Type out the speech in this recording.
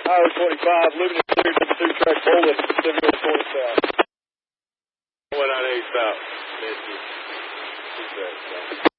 Highway 25, Luminous 2 track Bowling, 720 south. 198 south.